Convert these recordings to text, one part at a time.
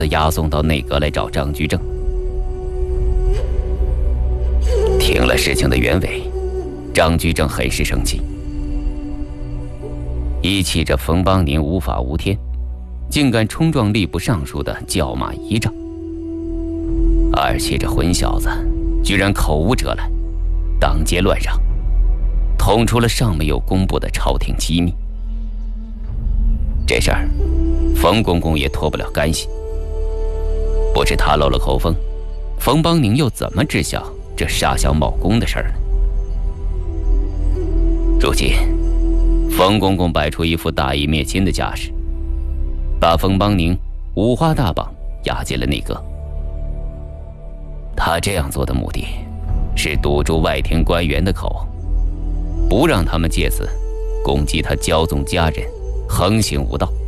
押送到内阁来找张居正。听了事情的原委，张居正很是生气，一气着冯邦宁无法无天，竟敢冲撞吏部尚书的叫马仪仗；二气着混小子居然口无遮拦，当街乱嚷，捅出了尚没有公布的朝廷机密。这事儿，冯公公也脱不了干系。不知他漏了口风，冯邦宁又怎么知晓这杀小冒功的事儿呢？如今，冯公公摆出一副大义灭亲的架势，把冯邦宁五花大绑押进了内阁。他这样做的目的，是堵住外廷官员的口，不让他们借此攻击他骄纵家人，横行无道。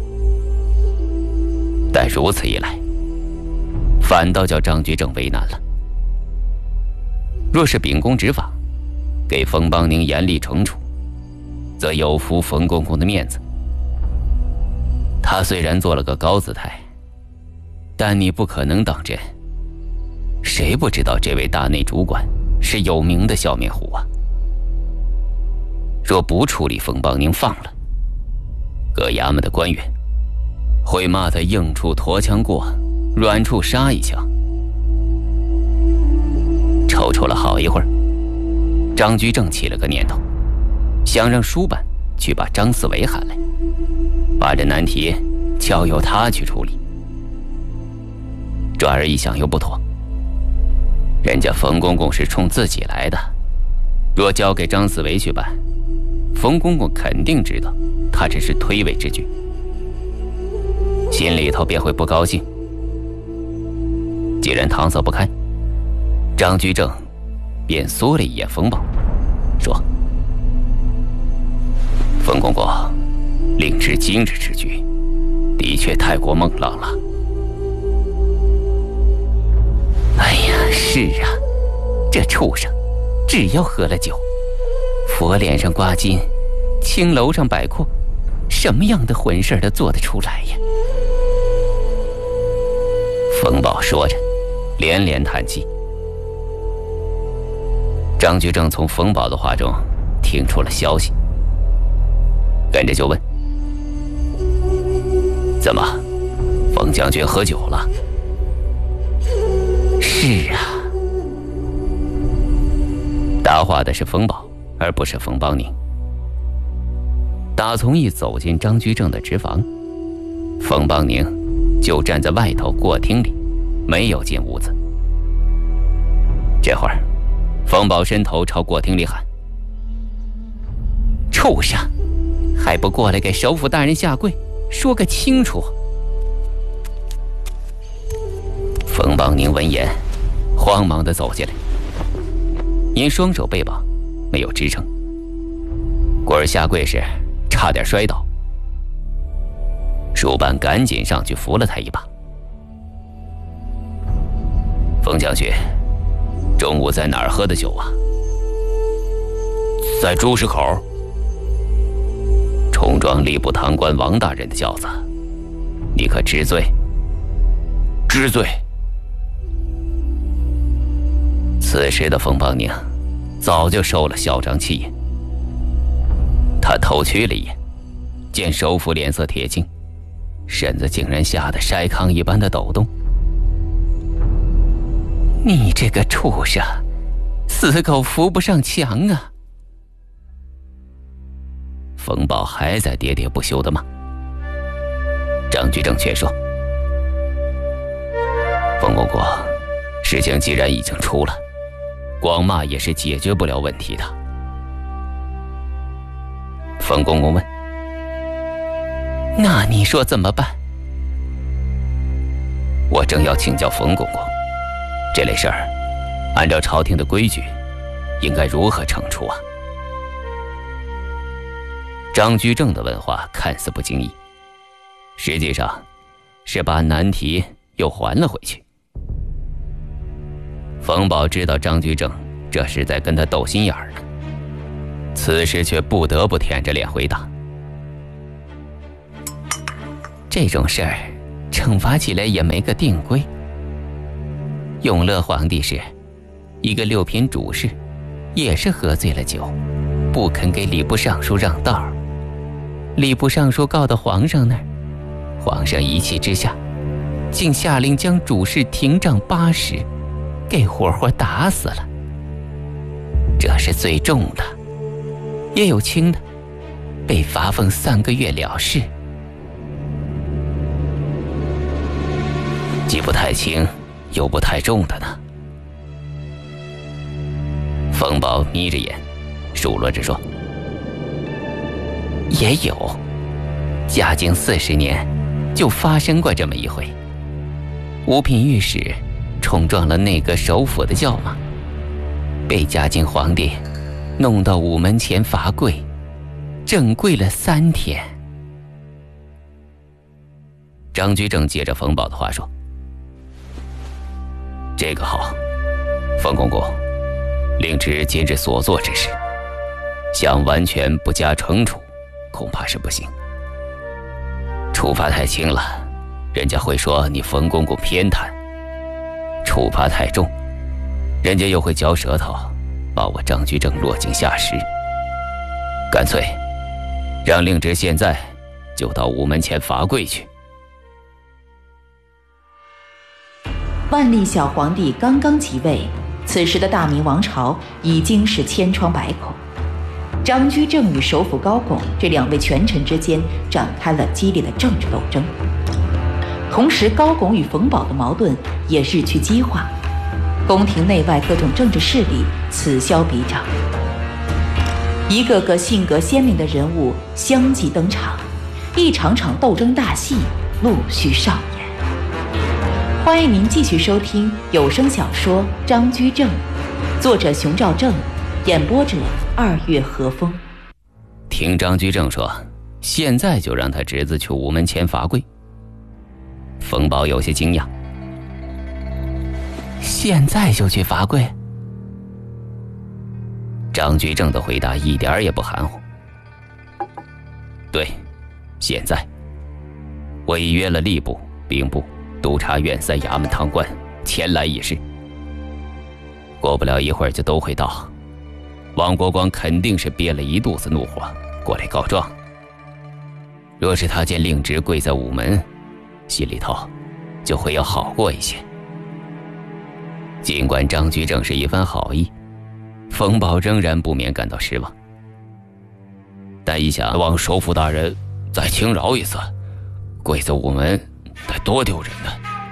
但如此一来，反倒叫张居正为难了。若是秉公执法，给冯邦宁严厉惩处，则有负冯公公的面子。他虽然做了个高姿态，但你不可能当真。谁不知道这位大内主管是有名的笑面虎啊？若不处理冯邦宁放了，各衙门的官员会骂他硬处驼枪过，软处杀一枪。踌躇了好一会儿，张居正起了个念头，想让书办去把张四维喊来，把这难题交由他去处理。转而一想又不妥，人家冯公公是冲自己来的，若交给张四维去办，冯公公肯定知道他只是推诿之举，心里头便会不高兴。既然搪塞不开，张居正便缩了一眼冯保，说：“冯公公，令知今日之举，的确太过猛浪了。”哎呀，是啊，这畜生，只要喝了酒，佛脸上挂金，青楼上摆阔，什么样的混事都做得出来呀。冯保说着，连连叹气。张居正从冯保的话中听出了消息，跟着就问：“怎么，冯将军喝酒了？”“是啊。”答话的是冯保，而不是冯邦宁。打从一走进张居正的职房，冯邦宁就站在外头过厅里，没有进屋子。这会儿，冯保伸头朝过厅里喊：“畜生，还不过来给首府大人下跪，说个清楚！”冯邦宁闻言，慌忙地走进来，因双手被绑，没有支撑，故而下跪时差点摔倒。书办赶紧上去扶了他一把：“冯将军，中午在哪儿喝的酒啊？”“在朱市口。”“冲撞吏部堂官王大人的轿子，你可知罪？”“知罪。”此时的冯邦宁早就收了嚣张气焰，他偷觑了一眼，见首府脸色铁青，身子竟然吓得筛糠一般的抖动。“你这个畜生，死狗扶不上墙啊！”冯保还在喋喋不休地骂。张居正却说：“冯公公，事情既然已经出了，光骂也是解决不了问题的。”冯公公问：“那你说怎么办？”“我正要请教冯公公，这类事儿，按照朝廷的规矩，应该如何惩处啊？”张居正的问话看似不经意，实际上是把难题又还了回去。冯保知道张居正这是在跟他斗心眼儿呢，此时却不得不舔着脸回答：“这种事儿惩罚起来也没个定规。永乐皇帝时，一个六品主事也是喝醉了酒，不肯给礼部尚书让道，礼部尚书告到皇上那儿，皇上一气之下，竟下令将主事停杖80，给活活打死了。这是最重的，也有轻的，被罚俸3个月了事。既不太轻，又不太重的呢？冯保眯着眼，数落着说：“也有，嘉靖40年就发生过这么一回。五品御史冲撞了内阁首辅的轿马，被嘉靖皇帝弄到午门前罚跪，正跪了3天。”张居正接着冯保的话说：“这个好，冯公公，令侄今日所做之事，想完全不加惩处，恐怕是不行。处罚太轻了，人家会说你冯公公偏袒；处罚太重，人家又会嚼舌头，把我张居正落井下石。干脆让令侄现在就到午门前罚跪去。” 万历小皇帝刚刚即位，此时的大明王朝已经是千疮百孔。张居正与首辅高拱这2位权臣之间展开了激烈的政治斗争，同时高拱与冯保的矛盾也日趋激化，宫廷内外各种政治势力此消彼长，一个个性格鲜明的人物相继登场，一场场斗争大戏陆续上演。欢迎您继续收听有声小说《张居正》，作者熊兆正，演播者2月和风。 听张居正说，现在就让他侄子去午门前罚跪。冯保有些惊讶：“现在就去罚跪？”张居正的回答一点也不含糊：“对，现在。我已约了吏部、兵部、督察院3衙门堂官前来议事，过不了一会儿就都会到。王国光肯定是憋了一肚子怒火过来告状。若是他见令侄跪在午门，心里头就会要好过一些。”尽管张居正是一番好意，冯保仍然不免感到失望。但一想望首辅大人再轻饶一次，跪在午门得多丢人呢。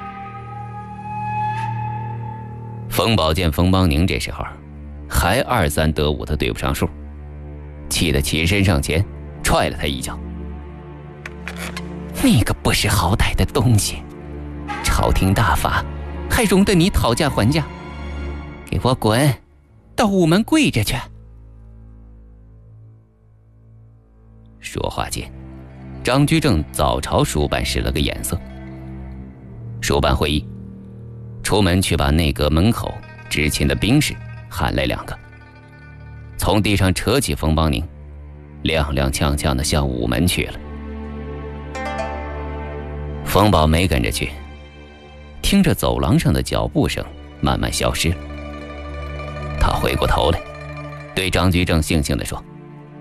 冯保见冯邦宁这时候还2、3得5的对不上数，气得起身上前踹了他一脚：“你个不识好歹的东西，朝廷大法还容得你讨价还价？给我滚，到午门跪着去！”说话间，张居正早朝书办使了个眼色。书办会议，出门去把内阁门口执勤的兵士喊来2个，从地上扯起冯邦宁，踉踉跄跄地向午门去了。冯保没跟着去，听着走廊上的脚步声慢慢消失了。他回过头来，对张居正悻悻地说：“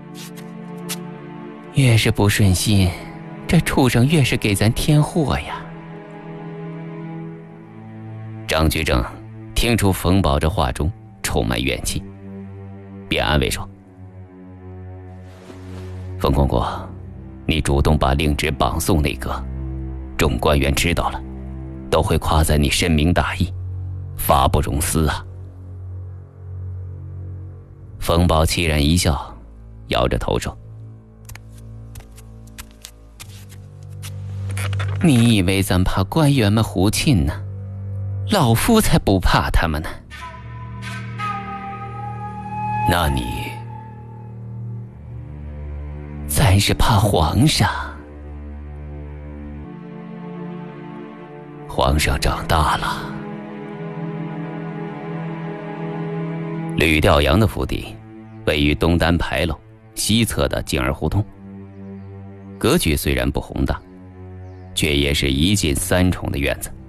越是不顺心，这畜生越是给咱添祸呀。”张居正听出冯保这话中充满怨气，便安慰说：“冯公公，你主动把令侄绑送内阁，众官员知道了，都会夸赞你深明大义，法不容私啊。”冯保凄然一笑，摇着头说：“你以为咱怕官员们胡沁呢？老夫才不怕他们呢。”“那你……”“咱是怕皇上。皇上长大了。”吕调阳的府邸位于东单牌楼西侧的静儿胡同，格局虽然不宏大， 却也是一进三重的院子。